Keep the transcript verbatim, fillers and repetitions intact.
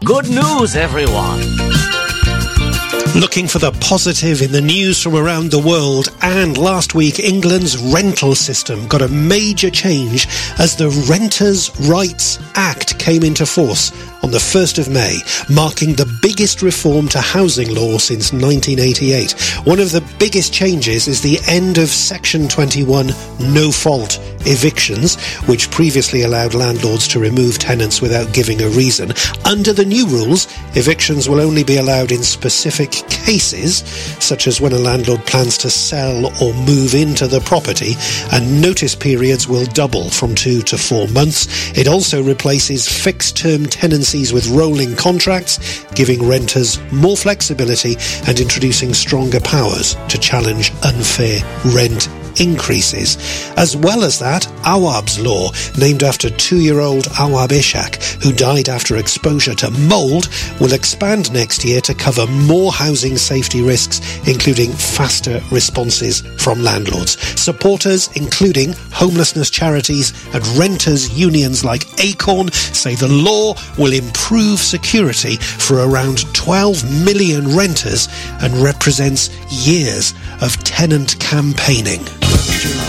Good news, everyone. Looking for the positive in the news from around the world, and last week England's rental system got a major change as the Renters' Rights Act came into force on the first of May, marking the biggest reform to housing law since nineteen eighty-eight. One of the biggest changes is the end of Section twenty-one no-fault evictions, which previously allowed landlords to remove tenants without giving a reason. Under the new rules, evictions will only be allowed in specific cases, such as when a landlord plans to sell or move into the property, and notice periods will double from two to four months. It also replaces fixed-term tenancies with rolling contracts, giving renters more flexibility and introducing stronger powers to challenge unfair rent increases. As well as that, Awab's Law, named after two-year-old Awab Ishak, who died after exposure to mould, will expand next year to cover more housing safety risks, including faster responses from landlords. Supporters, including homelessness charities and renters unions like Acorn, say the law will improve security for around twelve million renters and represents years of tenant campaigning.